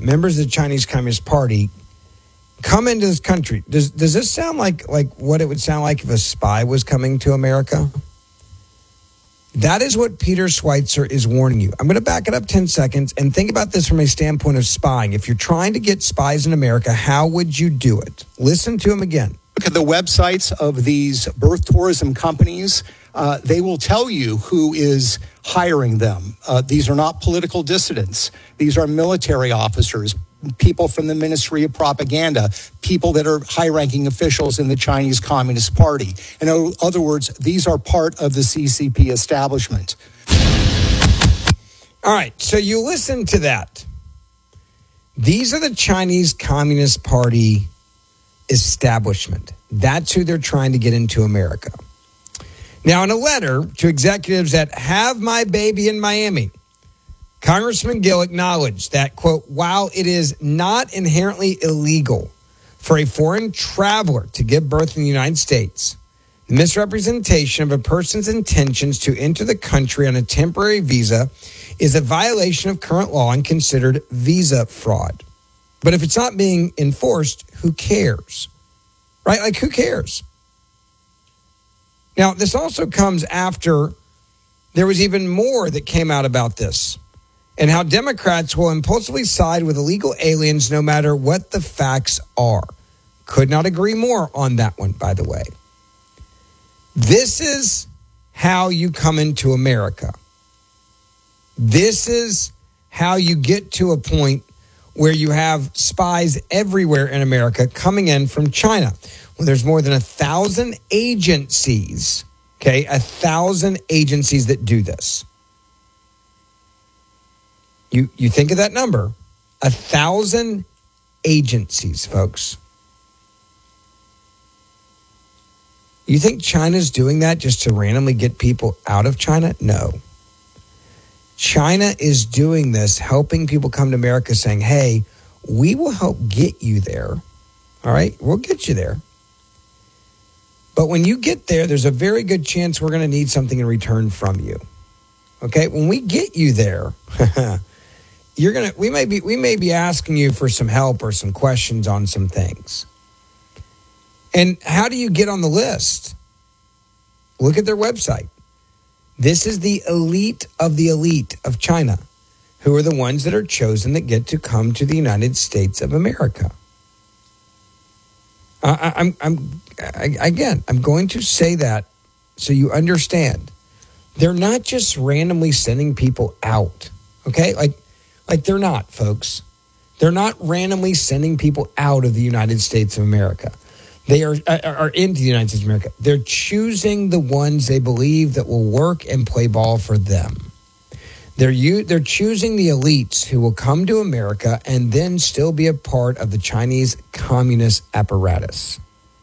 members of the Chinese Communist Party come into this country. Does this sound like what it would sound like if a spy was coming to America? That is what Peter Schweizer is warning you. I'm going to back it up 10 seconds and think about this from a standpoint of spying. If you're trying to get spies in America, how would you do it? Listen to him again. Look at the websites of these birth tourism companies. They will tell you who is hiring them. These are not political dissidents. These are military officers, people from the Ministry of Propaganda, people that are high-ranking officials in the Chinese Communist Party. In other words, these are part of the CCP establishment. All right, so you listen to that. These are the Chinese Communist Party establishment. That's who they're trying to get into America. Now, in a letter to executives that have my baby in Miami, Congressman Gill acknowledged that, quote, while it is not inherently illegal for a foreign traveler to give birth in the United States, the misrepresentation of a person's intentions to enter the country on a temporary visa is a violation of current law and considered visa fraud. But if it's not being enforced, who cares? Right? Like, who cares? Now, this also comes after there was even more that came out about this and how Democrats will impulsively side with illegal aliens no matter what the facts are. Could not agree more on that one, by the way. This is how you come into America. This is how you get to a point where you have spies everywhere in America coming in from China. Well, there's more than 1,000 agencies, 1,000 agencies that do this. You think of that number, 1,000 agencies, folks. You think China's doing that just to randomly get people out of China? No. China is doing this, helping people come to America saying, hey, we will help get you there. All right, we'll get you there. But when you get there, there's a very good chance we're going to need something in return from you. Okay, when we get you there, we may be asking you for some help or some questions on some things. And how do you get on the list? Look at their website. This is the elite of China, who are the ones that are chosen that get to come to the United States of America. I'm going to say that so you understand. They're not just randomly sending people out, okay? Like they're not, folks. They're not randomly sending people out of the United States of America. They are into the United States of America. They're choosing the ones they believe that will work and play ball for them. They're choosing the elites who will come to America and then still be a part of the Chinese communist apparatus.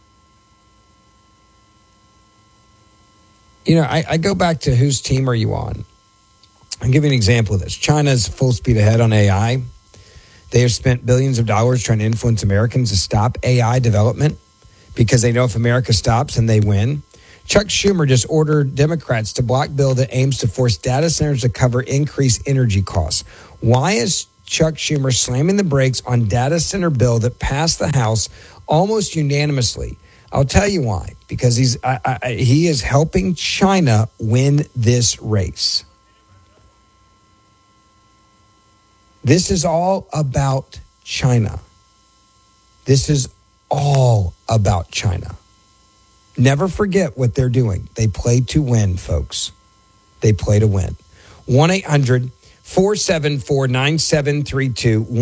You know, I go back to whose team are you on? I'll give you an example of this. China's full speed ahead on AI. They have spent billions of dollars trying to influence Americans to stop AI development because they know if America stops, then they win. Chuck Schumer just ordered Democrats to block bill that aims to force data centers to cover increased energy costs. Why is Chuck Schumer slamming the brakes on data center bill that passed the House almost unanimously? I'll tell you why. Because he is helping China win this race. This is all about China. This is all about China. Never forget what they're doing. They play to win, folks. They play to win. 1-800-474-9732.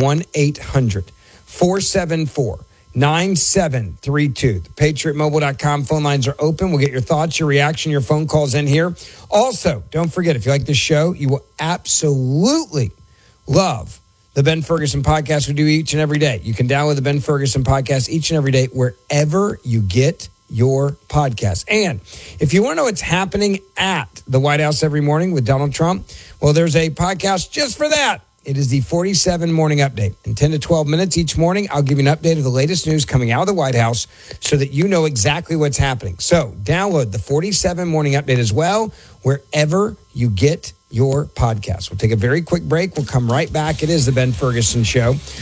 1-800-474-9732. The PatriotMobile.com phone lines are open. We'll get your thoughts, your reaction, your phone calls in here. Also, don't forget, if you like this show, you will absolutely love the Ben Ferguson podcast we do each and every day. You can download the Ben Ferguson podcast each and every day wherever you get your podcast. And if you want to know what's happening at the White House every morning with Donald Trump, well, there's a podcast just for that. It is the 47 Morning Update. In 10 to 12 minutes each morning, I'll give you an update of the latest news coming out of the White House so that you know exactly what's happening. So download the 47 Morning Update as well, wherever you get your podcast. We'll take a very quick break. We'll come right back. It is the Ben Ferguson Show.